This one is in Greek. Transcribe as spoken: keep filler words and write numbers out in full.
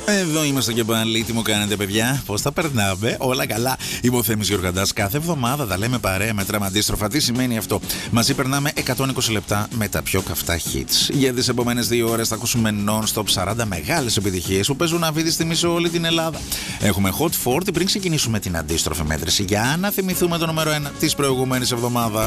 Εδώ είμαστε και πάλι. Τι μου κάνετε, παιδιά? Πώς τα περνάμε? Όλα καλά. Είμαι ο Θέμης Γιοργαντάς. Κάθε εβδομάδα τα λέμε παρέα με τρέμα αντίστροφα. Τι σημαίνει αυτό? Μαζί περνάμε εκατόν είκοσι λεπτά με τα πιο καυτά hits. Για τις επόμενες δύο ώρες θα ακούσουμε non-stop σαράντα μεγάλες επιτυχίες που παίζουν αυτή τη στιγμή σε όλη την Ελλάδα. Έχουμε Hot σαράντα πριν ξεκινήσουμε την αντίστροφη μέτρηση για να θυμηθούμε το νούμερο ένα της προηγούμενης εβδομάδας.